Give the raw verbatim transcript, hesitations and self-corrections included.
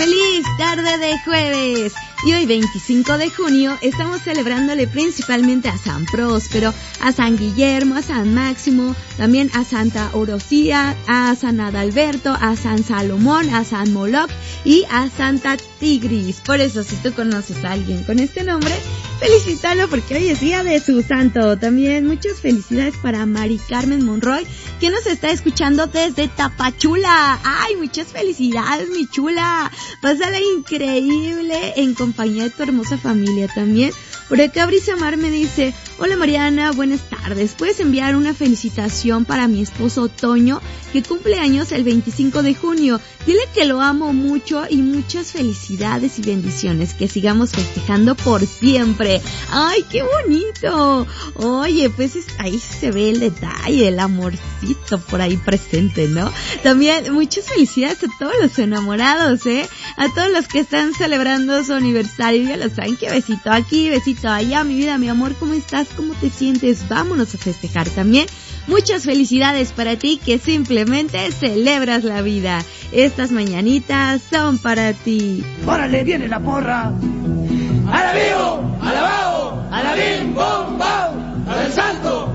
¡Feliz tarde de jueves! Y hoy, veinticinco de junio, estamos celebrándole principalmente a San Próspero, a San Guillermo, a San Máximo, también a Santa Orosía, a San Adalberto, a San Salomón, a San Moloch y a Santa Tigris. Por eso, si tú conoces a alguien con este nombre, felicítalo porque hoy es día de su santo. También muchas felicidades para Mari Carmen Monroy, que nos está escuchando desde Tapachula. ¡Ay, muchas felicidades, mi chula! Pásala increíble en compañía de tu hermosa familia también. Por acá Brisa Mar me dice: hola Mariana, buenas tardes. ¿Puedes enviar una felicitación para mi esposo Toño, que cumple años el veinticinco de junio? Dile que lo amo mucho y muchas felicidades y bendiciones. Que sigamos festejando por siempre. ¡Ay, qué bonito! Oye, pues es, ahí se ve el detalle, el amorcito por ahí presente, ¿no? También muchas felicidades a todos los enamorados, ¿eh? A todos los que están celebrando su aniversario. Ya lo saben, que besito aquí, besito allá, mi vida, mi amor, ¿cómo estás? ¿Cómo te sientes? Vámonos a festejar también. Muchas felicidades para ti, que simplemente celebras la vida. Estas mañanitas son para ti. ¡Órale, viene la porra! ¡A la vivo! ¡A la bao! ¡A la bim bomba!